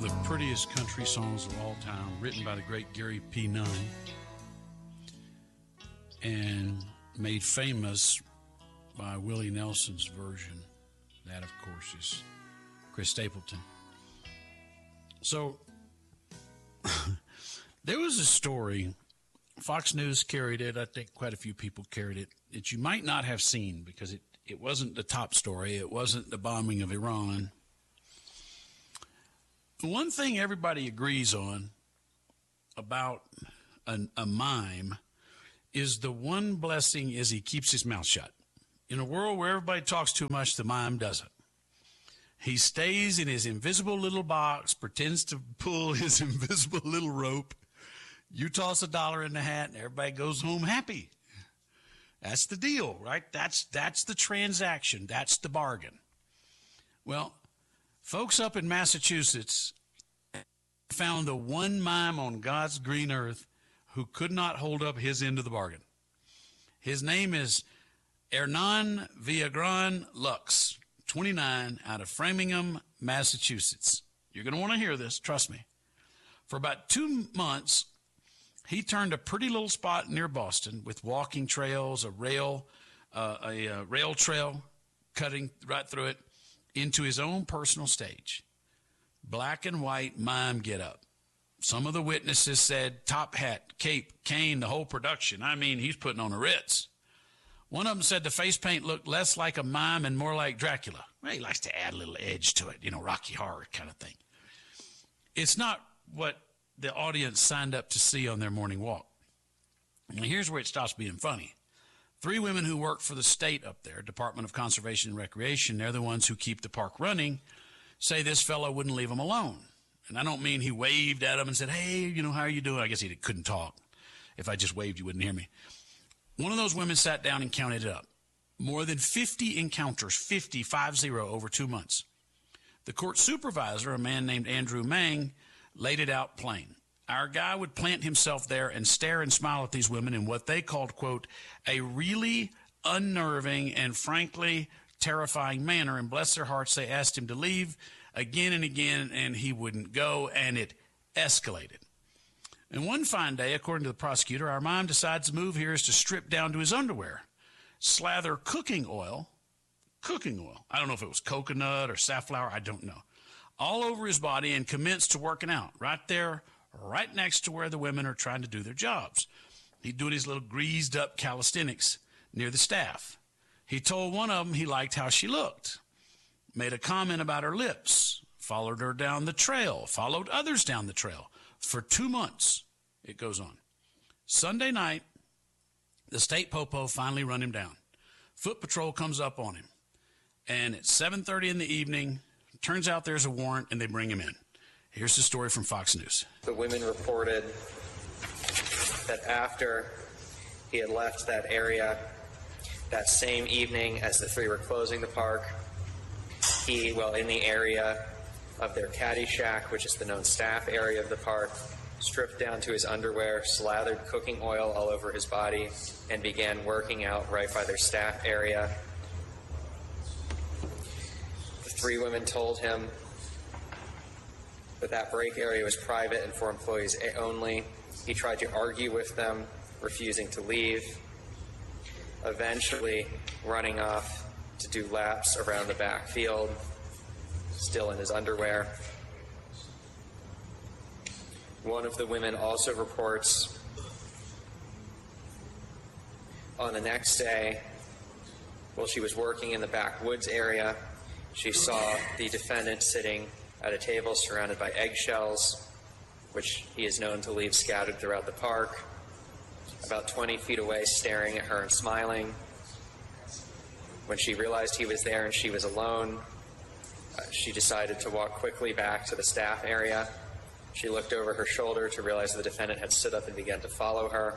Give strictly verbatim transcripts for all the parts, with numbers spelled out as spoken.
the prettiest country songs of all time, written by the great Gary P. Nunn and made famous by Willie Nelson's version. That, of course, is Chris Stapleton. So there was a story, Fox News carried it, I think quite a few people carried it, that you might not have seen because it, it wasn't the top story. It wasn't the bombing of Iran. One thing everybody agrees on about a, a mime is the one blessing is he keeps his mouth shut. In a world where everybody talks too much, the mime doesn't. He stays in his invisible little box, pretends to pull his invisible little rope. You toss a dollar in the hat, and everybody goes home happy. That's the deal, right? That's that's the transaction. That's the bargain. Well, folks up in Massachusetts found the one mime on God's green earth who could not hold up his end of the bargain. His name is Hernan Villagran Lux, twenty-nine, out of Framingham, Massachusetts. You're going to want to hear this, trust me. For about two months, he turned a pretty little spot near Boston with walking trails, a rail, uh, a, a rail trail cutting right through it, into his own personal stage. Black and white mime get up. Some of the witnesses said top hat, cape, cane, the whole production. I mean, he's putting on a Ritz. One of them said the face paint looked less like a mime and more like Dracula. Well, he likes to add a little edge to it, you know, Rocky Horror kind of thing. It's not what the audience signed up to see on their morning walk. And here's where it stops being funny. Three women who work for the state up there, Department of Conservation and Recreation, they're the ones who keep the park running, say this fellow wouldn't leave them alone. And I don't mean he waved at them and said, hey, you know, how are you doing? I guess he couldn't talk. If I just waved, you wouldn't hear me. One of those women sat down and counted it up. More than fifty encounters, fifty, five zero, over two months. The court supervisor, a man named Andrew Mang, laid it out plain. Our guy would plant himself there and stare and smile at these women in what they called, quote, a really unnerving and frankly terrifying manner. And bless their hearts, they asked him to leave again and again, and he wouldn't go, and it escalated. And one fine day, according to the prosecutor, our mime decides the move here is to strip down to his underwear, slather cooking oil, cooking oil, I don't know if it was coconut or safflower, I don't know, all over his body and commence to working out right there, right next to where the women are trying to do their jobs. He'd do his little greased up calisthenics near the staff. He told one of them he liked how she looked, made a comment about her lips, followed her down the trail, followed others down the trail. For two months, it goes on. Sunday night, the state popo finally run him down. Foot Patrol comes up on him. And at seven thirty in the evening, turns out there's a warrant, and they bring him in. Here's the story from Fox News. The women reported that after he had left that area that same evening as the three were closing the park, he, well, in the area of their caddy shack, which is the known staff area of the park, stripped down to his underwear, slathered cooking oil all over his body, and began working out right by their staff area. The three women told him that that break area was private and for employees only. He tried to argue with them, refusing to leave, eventually running off to do laps around the backfield, still in his underwear. One of the women also reports on the next day, while she was working in the backwoods area, she saw the defendant sitting at a table surrounded by eggshells, which he is known to leave scattered throughout the park, about twenty feet away, staring at her and smiling. When she realized he was there and she was alone, uh, she decided to walk quickly back to the staff area. She looked over her shoulder to realize the defendant had stood up and began to follow her.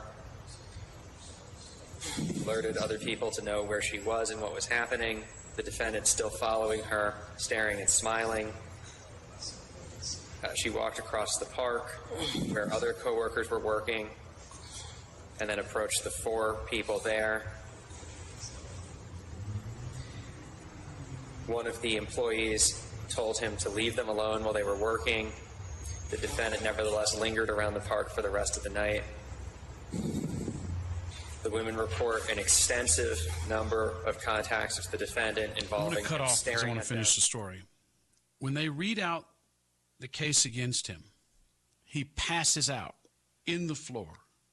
Alerted other people to know where she was and what was happening. The defendant still following her, staring and smiling. Uh, she walked across the park where other coworkers were working and then approached the four people there. One of the employees told him to leave them alone while they were working, The defendant nevertheless lingered around the park for the rest of the night. The women report an extensive number of contacts with the defendant I'm involving going to cut him off because I staring want at to finish them. the story. When they read out the case against him, he passes out in the floor.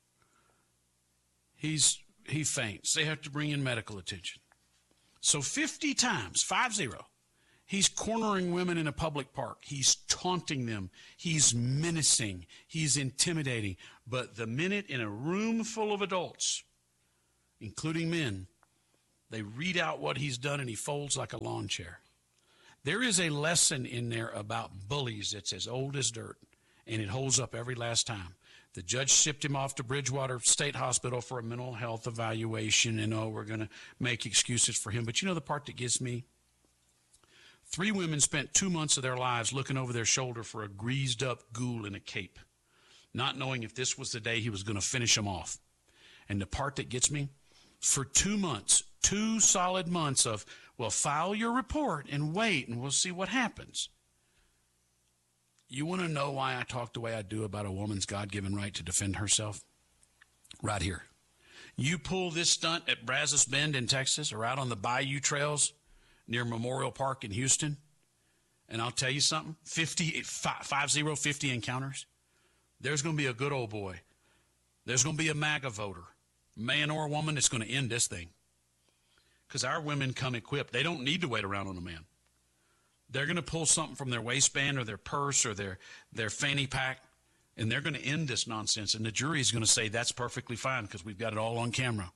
He's he faints. They have to bring in medical attention. So fifty times, five zero, he's cornering women in a public park. He's taunting them. He's menacing. He's intimidating. But the minute in a room full of adults, including men, they read out what he's done and he folds like a lawn chair. There is a lesson in there about bullies that's as old as dirt, and it holds up every last time. The judge shipped him off to Bridgewater State Hospital for a mental health evaluation, and, oh, we're going to make excuses for him. But you know the part that gets me? Three women spent two months of their lives looking over their shoulder for a greased-up ghoul in a cape, not knowing if this was the day he was going to finish them off. And the part that gets me? For two months, two solid months of, well, file your report and wait, and we'll see what happens. You want to know why I talk the way I do about a woman's God-given right to defend herself? Right here. You pull this stunt at Brazos Bend in Texas or out on the Bayou Trails near Memorial Park in Houston, and I'll tell you something, fifty, five, zero, fifty encounters, there's going to be a good old boy. There's going to be a MAGA voter, man or woman, that's going to end this thing. Because our women come equipped. They don't need to wait around on a man. They're going to pull something from their waistband or their purse or their, their fanny pack, and they're going to end this nonsense. And the jury is going to say that's perfectly fine because we've got it all on camera.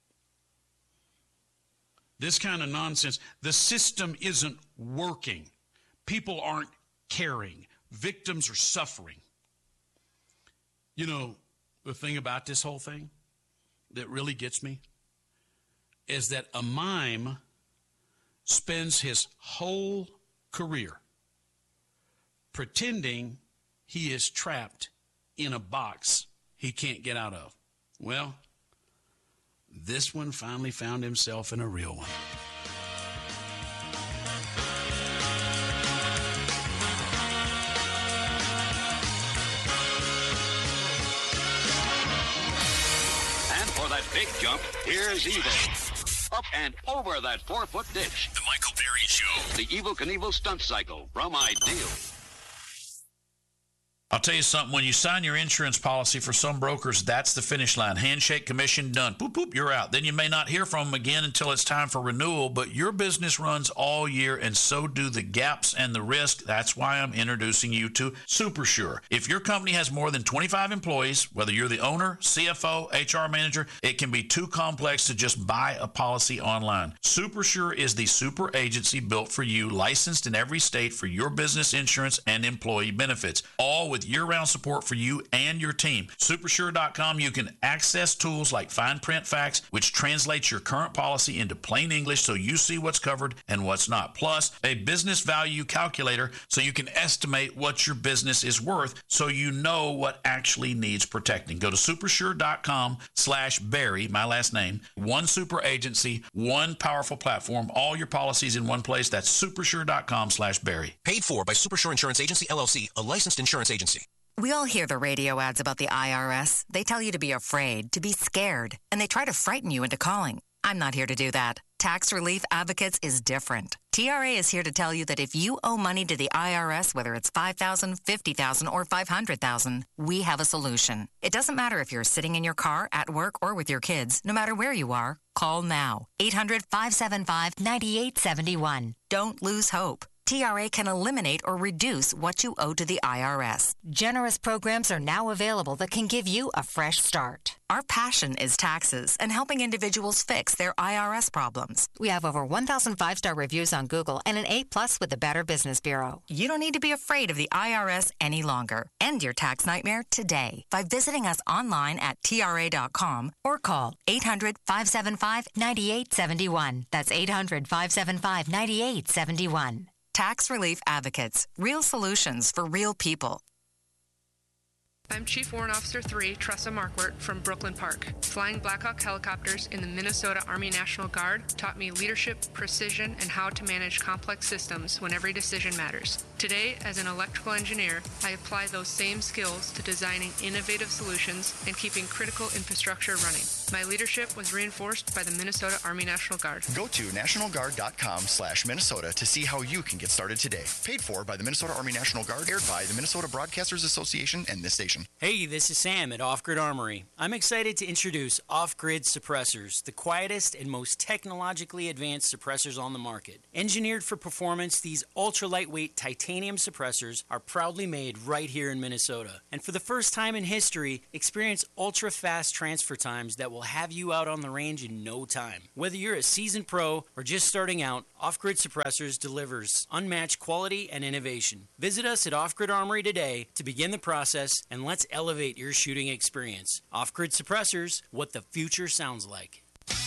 This kind of nonsense, the system isn't working. People aren't caring. Victims are suffering. You know, the thing about this whole thing that really gets me is that a mime spends his whole career pretending he is trapped in a box he can't get out of. Well, this one finally found himself in a real one. And for that big jump, here's Evil. Up and over that four-foot ditch. The Michael Berry Show. The Evel Knievel stunt cycle from Ideal. I'll tell you something, when you sign your insurance policy for some brokers, that's the finish line. Handshake, commission, done. Boop, boop, you're out. Then you may not hear from them again until it's time for renewal, but your business runs all year, and so do the gaps and the risk. That's why I'm introducing you to SuperSure. If your company has more than twenty-five employees, whether you're the owner, C F O, H R manager, it can be too complex to just buy a policy online. SuperSure is the super agency built for you, licensed in every state for your business insurance and employee benefits, all with year-round support for you and your team. Supersure dot com, you can access tools like fine print facts, which translates your current policy into plain English so you see what's covered and what's not. Plus, a business value calculator so you can estimate what your business is worth so you know what actually needs protecting. Go to supersure dot com slash Barry, my last name, one super agency, one powerful platform, all your policies in one place. That's supersure dot com slash Barry. Paid for by Supersure Insurance Agency, L L C, a licensed insurance agency. We all hear the radio ads about the I R S. They tell you to be afraid, to be scared, and they try to frighten you into calling. I'm not here to do that. Tax Relief Advocates is different. T R A is here to tell you that if you owe money to the I R S, whether it's five thousand dollars, fifty thousand dollars, or five hundred thousand dollars, we have a solution. It doesn't matter if you're sitting in your car, at work, or with your kids. No matter where you are, call now. eight hundred, five seven five, nine eight seven one. Don't lose hope. T R A can eliminate or reduce what you owe to the I R S. Generous programs are now available that can give you a fresh start. Our passion is taxes and helping individuals fix their I R S problems. We have over one thousand five-star reviews on Google and an A plus with the Better Business Bureau. You don't need to be afraid of the I R S any longer. End your tax nightmare today by visiting us online at T R A dot com or call eight hundred, five seven five, nine eight seven one. That's eight hundred, five seven five, nine eight seven one. Tax Relief Advocates. Real solutions for real people. I'm Chief Warrant Officer three, Tressa Markwart from Brooklyn Park. Flying Black Hawk helicopters in the Minnesota Army National Guard taught me leadership, precision, and how to manage complex systems when every decision matters. Today, as an electrical engineer, I apply those same skills to designing innovative solutions and keeping critical infrastructure running. My leadership was reinforced by the Minnesota Army National Guard. Go to national guard dot com slash Minnesota to see how you can get started today. Paid for by the Minnesota Army National Guard, aired by the Minnesota Broadcasters Association and this station. Hey, this is Sam at Off Grid Armory. I'm excited to introduce Off Grid suppressors, the quietest and most technologically advanced suppressors on the market. Engineered for performance, these ultra-lightweight titanium suppressors are proudly made right here in Minnesota. And for the first time in history, experience ultra-fast transfer times that will have you out on the range in no time. Whether you're a seasoned pro or just starting out, Off Grid Suppressors delivers unmatched quality and innovation. Visit us at Off Grid Armory today to begin the process, and let's elevate your shooting experience. Off Grid Suppressors, what the future sounds like.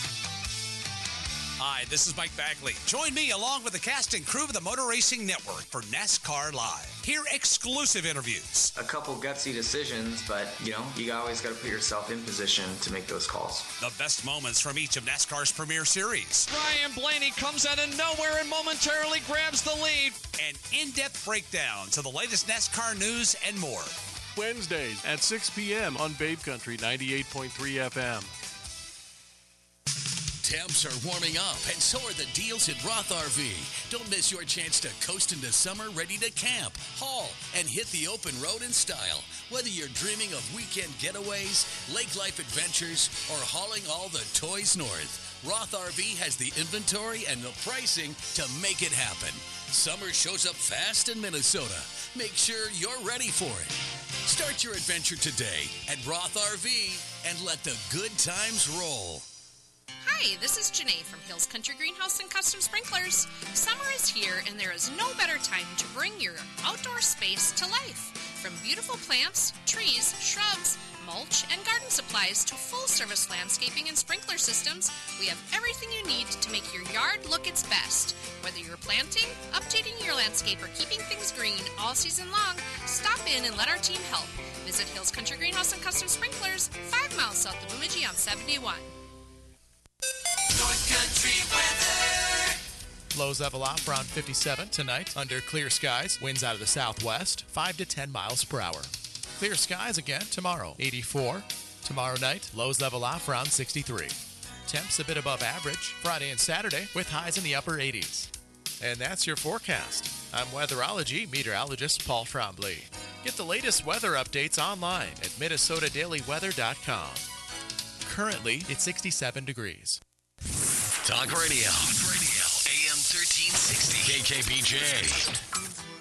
Hi, this is Mike Bagley. Join me along with the cast and crew of the Motor Racing Network for NASCAR Live. Hear exclusive interviews. A couple gutsy decisions, but, you know, you always got to put yourself in position to make those calls. The best moments from each of NASCAR's premier series. Brian Blaney comes out of nowhere and momentarily grabs the lead. An in-depth breakdown to the latest NASCAR news and more. Wednesdays at six p.m. on Babe Country ninety-eight point three F M. Temps are warming up, and so are the deals at Roth R V. Don't miss your chance to coast into summer ready to camp, haul, and hit the open road in style. Whether you're dreaming of weekend getaways, lake life adventures, or hauling all the toys north, Roth R V has the inventory and the pricing to make it happen. Summer shows up fast in Minnesota. Make sure you're ready for it. Start your adventure today at Roth R V and let the good times roll. Hi, this is Janae from Hills Country Greenhouse and Custom Sprinklers. Summer is here, and there is no better time to bring your outdoor space to life. From beautiful plants, trees, shrubs, mulch, and garden supplies to full-service landscaping and sprinkler systems, we have everything you need to make your yard look its best. Whether you're planting, updating your landscape, or keeping things green all season long, stop in and let our team help. Visit Hills Country Greenhouse and Custom Sprinklers, five miles south of Bemidji on seventy-one. North Country weather. Lows level off around fifty-seven tonight under clear skies. Winds out of the southwest, five to ten miles per hour. Clear skies again tomorrow, eighty-four. Tomorrow night, lows level off around sixty-three. Temps a bit above average Friday and Saturday with highs in the upper eighties. And that's your forecast. I'm weatherology meteorologist Paul Trombley. Get the latest weather updates online at minnesota daily weather dot com. Currently, it's sixty-seven degrees. Talk Radio. Talk Radio. A M thirteen sixty. K K B J.